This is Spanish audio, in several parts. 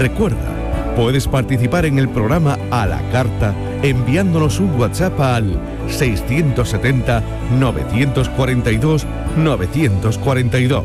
Recuerda, puedes participar en el programa a la carta enviándonos un WhatsApp al 670 942 942.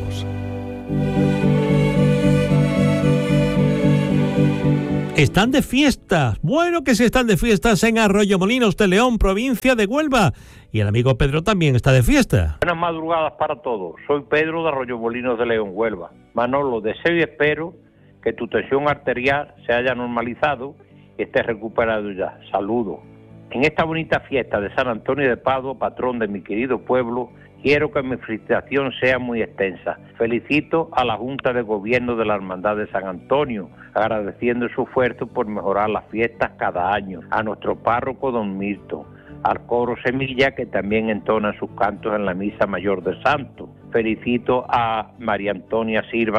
Están de fiestas. Bueno, que sí están de fiestas en Arroyomolinos de León, provincia de Huelva. Y el amigo Pedro también está de fiesta. Buenas madrugadas para todos. Soy Pedro de Arroyomolinos de León, Huelva. Manolo, deseo y espero que tu tensión arterial se haya normalizado y estés recuperado ya. Saludos. En esta bonita fiesta de San Antonio de Padua, patrón de mi querido pueblo, quiero que mi felicitación sea muy extensa. Felicito a la Junta de Gobierno de la Hermandad de San Antonio, agradeciendo su esfuerzo por mejorar las fiestas cada año, a nuestro párroco don Milton, al coro Semilla, que también entona sus cantos en la Misa Mayor del Santo. Felicito a María Antonia Silva,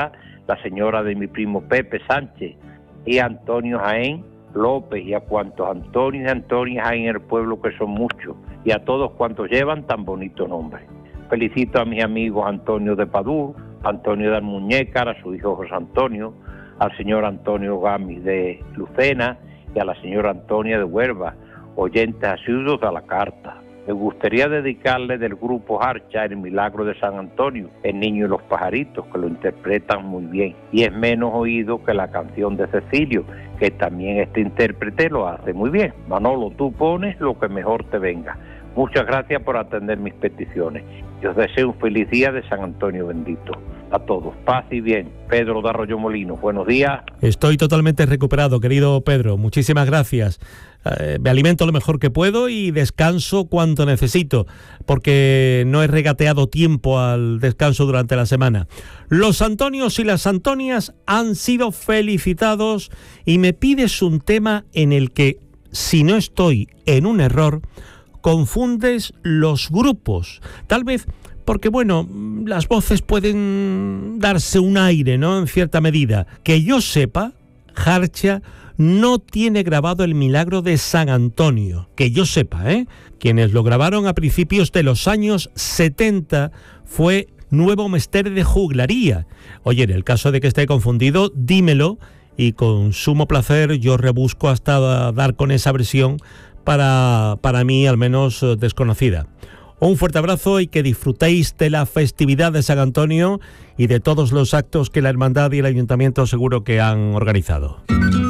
la señora de mi primo Pepe Sánchez, y a Antonio Jaén López, y a cuantos Antonio y Antonia hay en el pueblo, que son muchos, y a todos cuantos llevan tan bonito nombre. Felicito a mis amigos Antonio de Padú, Antonio de Almuñécar, a su hijo José Antonio, al señor Antonio Gami de Lucena y a la señora Antonia de Huelva, oyentes asiduos a la carta. Me gustaría dedicarle del grupo Harcha El Milagro de San Antonio, El Niño y los Pajaritos, que lo interpretan muy bien, y es menos oído que la canción de Cecilio, que también este intérprete lo hace muy bien. Manolo, tú pones lo que mejor te venga. Muchas gracias por atender mis peticiones. Yo os deseo un feliz día de San Antonio bendito. A todos, paz y bien. Pedro de Arroyomolinos, buenos días. Estoy totalmente recuperado, querido Pedro. Muchísimas gracias. Me alimento lo mejor que puedo y descanso cuanto necesito, porque no he regateado tiempo al descanso durante la semana. Los Antonios y las Antonias han sido felicitados y me pides un tema en el que, si no estoy en un error, confundes los grupos. Tal vez porque, bueno, las voces pueden darse un aire, ¿no?, en cierta medida. Que yo sepa, Harcha no tiene grabado el Milagro de San Antonio. Que yo sepa, ¿eh? Quienes lo grabaron a principios de los años 70 fue Nuevo Mester de Juglaría. Oye, en el caso de que esté confundido, dímelo y con sumo placer yo rebusco hasta dar con esa versión para mí al menos desconocida. Un fuerte abrazo y que disfrutéis de la festividad de San Antonio y de todos los actos que la Hermandad y el Ayuntamiento seguro que han organizado.